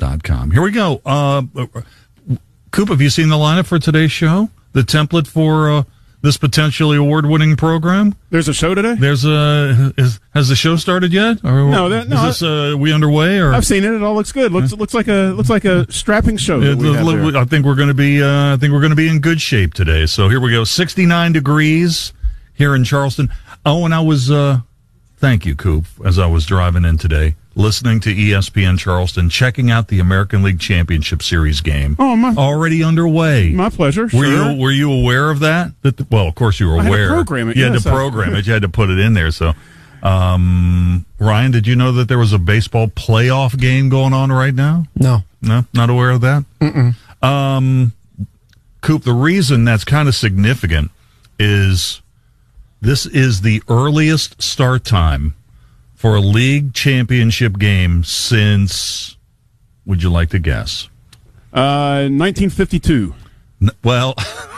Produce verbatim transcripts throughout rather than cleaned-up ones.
dot com. Here we go. Uh, Coop, have you seen the lineup for today's show? The template for uh, this potentially award-winning program? There's a show today? There's a is, has the show started yet? Or no, that, no. Is this, uh, we underway? Or I've seen it. It all looks good. Looks looks like a looks like a strapping show. That we have there. I think we're going to be. Uh, I think we're going to be in good shape today. So here we go. sixty-nine degrees here in Charleston. Oh, and I was. Uh, thank you, Coop. As I was driving in today, listening to E S P N Charleston, checking out the American League Championship Series game. Oh, my, already underway. My pleasure. Were sure. you Were you aware of that? That the, well, of course you were I aware. Had to program it. You yes, had to program it. You had to put it in there. So, um, Ryan, did you know that there was a baseball playoff game going on right now? No, no, not aware of that. Mm-mm. Um, Coop, the reason that's kind of significant is this is the earliest start time for a league championship game since, would you like to guess? Uh, nineteen fifty-two. Well,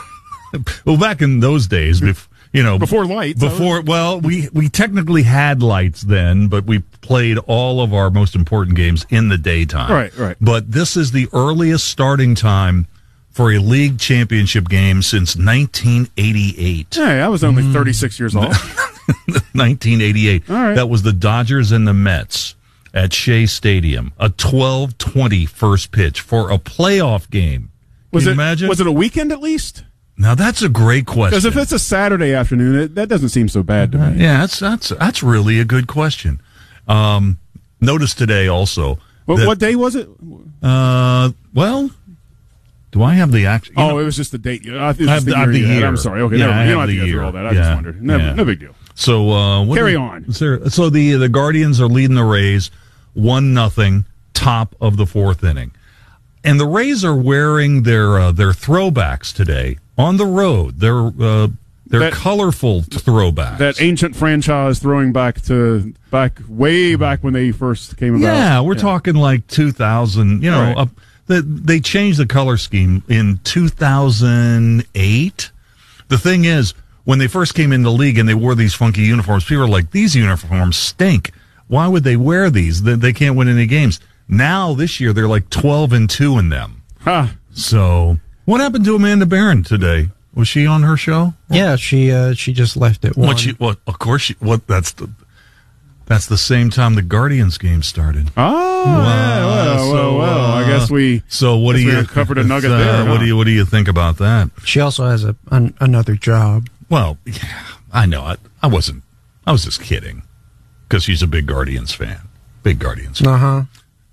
well, back in those days, bef- you know, before lights. Before, well, we, we technically had lights then, but we played all of our most important games in the daytime. Right, right. But this is the earliest starting time for a league championship game since nineteen eighty-eight. Hey, I was only thirty-six years old. nineteen eighty-eight. All right. That was the Dodgers and the Mets at Shea Stadium. A twelve twenty first pitch for a playoff game. Can was you it, imagine? Was it a weekend at least? Now that's a great question. Because if it's a Saturday afternoon, it, that doesn't seem so bad to me. Uh, yeah, that's that's that's really a good question. Um, notice today also. Well, that, what day was it? Uh, well. Do I have the actual? Oh, know, it was just the date. I, it was I have just the, the, I have the year. year. I'm sorry. Okay, yeah, never, I you have don't have the to go year. through all that. I yeah. just wondered. No, yeah. no big deal. So uh, what carry we, on. There, so the the Guardians are leading the Rays one nothing, top of the fourth inning, and the Rays are wearing their uh, their throwbacks today on the road. They're uh, they're that, colorful throwbacks. That ancient franchise throwing back to back way back when they first came about. Yeah, we're yeah. talking like two thousand. You know. Right. Uh, The, they changed the color scheme in two thousand eight. The thing is, when they first came in the league and they wore these funky uniforms, people were like, these uniforms stink. Why would they wear these? They, they can't win any games. Now, this year, they're like twelve and two in them. Huh. So, what happened to Amanda Barron today? Was she on her show? Yeah, she uh, she just left at one. What she, what, of course, she, what, that's the... That's the same time the Guardians game started. Oh, wow. yeah, well, so, well, well. I guess we. So what do you uncovered a nugget uh, there? Huh? What do you What do you think about that? She also has a an, another job. Well, yeah, I know. I, I wasn't. I was just kidding, because she's a big Guardians fan. Big Guardians fan. Uh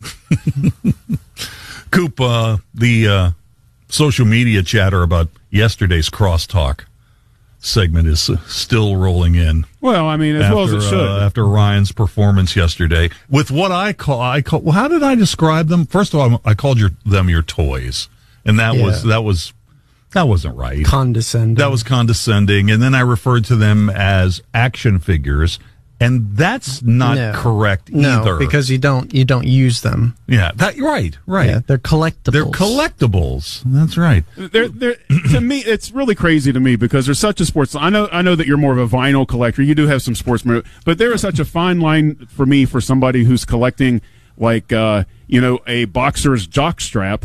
huh. Coop, uh, the uh, social media chatter about yesterday's crosstalk segment is uh, still rolling in. Well, I mean, as after, well as it should. Uh, after Ryan's performance yesterday, with what I call, I call, well, how did I describe them? First of all, I called your, them your toys, and that yeah. was that was that wasn't right. Condescending. That was condescending, and then I referred to them as action figures, and that's not no. correct no, either. because you don't you don't use them. Yeah, that right, right. Yeah, they're collectibles. They're collectibles. That's right. They're, they're, to me, it's really crazy to me because there's such a sports. I know, I know that you're more of a vinyl collector. You do have some sports, but there is such a fine line for me for somebody who's collecting, like, uh, you know, a boxer's jock strap,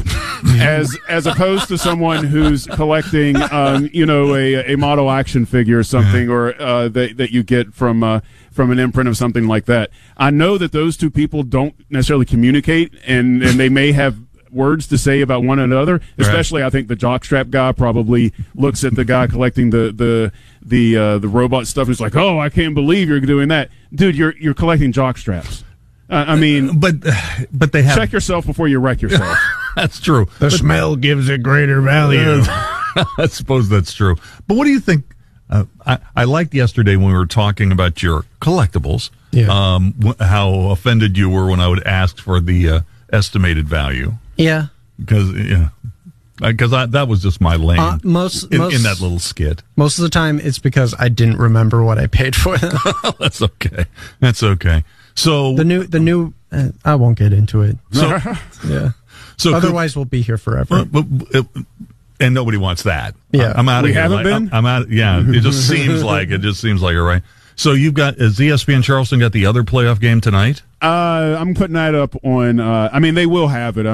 as as opposed to someone who's collecting, um, you know, a, a model action figure or something, or uh, that that you get from. Uh, from an imprint of something like that. I know that those two people don't necessarily communicate, and, and they may have words to say about one another, especially right. I think the jockstrap guy probably looks at the guy collecting the the the uh, the robot stuff and is like, oh, I can't believe you're doing that. Dude, you're you're collecting jockstraps. Uh, I mean, but but they have check yourself before you wreck yourself. That's true. The but, smell gives it greater value. I suppose that's true. But what do you think? Uh, I, I liked yesterday when we were talking about your collectibles, yeah. um, wh- how offended you were when I would ask for the uh, estimated value. Yeah. Because yeah, because that was just my lane uh, most, in, most, in that little skit. Most of the time it's because I didn't remember what I paid for them. That's okay. That's okay. So the new, the new, uh, I won't get into it. So, yeah. So otherwise could, we'll be here forever. Uh, uh, And nobody wants that. Yeah, I'm out of we here. haven't like, been. I'm, I'm out. Yeah, it just seems like it. Just seems like it, right? So you've got is E S P N Charleston got the other playoff game tonight? Uh, I'm putting that up on. Uh, I mean, they will have it.